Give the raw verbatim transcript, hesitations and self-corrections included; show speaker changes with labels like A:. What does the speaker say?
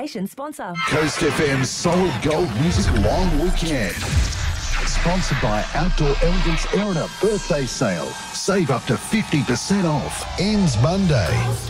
A: station sponsor.
B: Coast F M's Solid Gold Music Long Weekend. Sponsored by Outdoor Elegance Erina Birthday Sale. Save up to fifty percent off. Ends Monday.